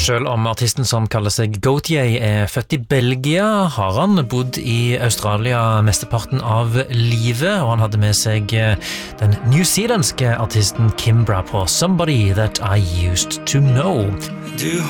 Selv om artisten som kaller seg Gautier født i Belgia, har han bodd i Australia mesteparten av livet, og han hadde med seg den newzealandske artisten Kimbra på Somebody That I Used To Know.